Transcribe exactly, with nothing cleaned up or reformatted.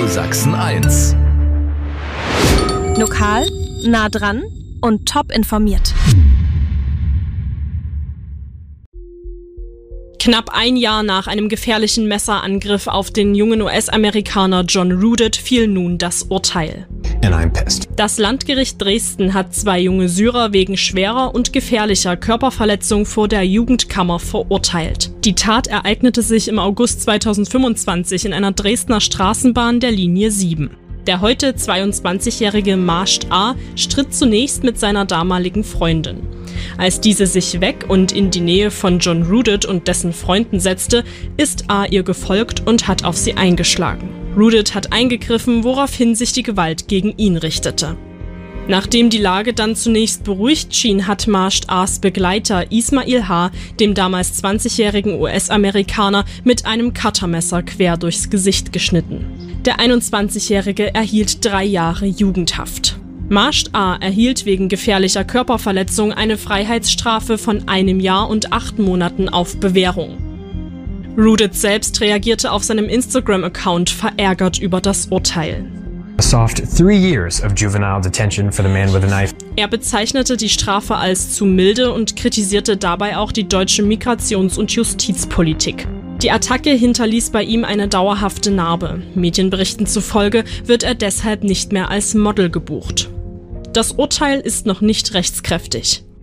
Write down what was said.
Radio Sachsen eins. Lokal, nah dran und top informiert. Knapp ein Jahr nach einem gefährlichen Messerangriff auf den jungen U S-Amerikaner John Rudett fiel nun das Urteil. And I'm pissed. Das Landgericht Dresden hat zwei junge Syrer wegen schwerer und gefährlicher Körperverletzung vor der Jugendkammer verurteilt. Die Tat ereignete sich im August zweitausendfünfundzwanzig in einer Dresdner Straßenbahn der Linie sieben. Der heute zweiundzwanzigjährige Masht A. stritt zunächst mit seiner damaligen Freundin. Als diese sich weg und in die Nähe von John Rudett und dessen Freunden setzte, ist A. ihr gefolgt und hat auf sie eingeschlagen. Rudett hat eingegriffen, woraufhin sich die Gewalt gegen ihn richtete. Nachdem die Lage dann zunächst beruhigt schien, hat Masht A.s Begleiter Ismail H. dem damals zwanzigjährigen U S-Amerikaner mit einem Cuttermesser quer durchs Gesicht geschnitten. Der einundzwanzigjährige erhielt drei Jahre Jugendhaft. Masht A. erhielt wegen gefährlicher Körperverletzung eine Freiheitsstrafe von einem Jahr und acht Monaten auf Bewährung. Rudett selbst reagierte auf seinem Instagram-Account verärgert über das Urteil. A soft three years of juvenile detention for the man with a knife. Er bezeichnete die Strafe als zu milde und kritisierte dabei auch die deutsche Migrations- und Justizpolitik. Die Attacke hinterließ bei ihm eine dauerhafte Narbe. Medienberichten zufolge wird er deshalb nicht mehr als Model gebucht. Das Urteil ist noch nicht rechtskräftig.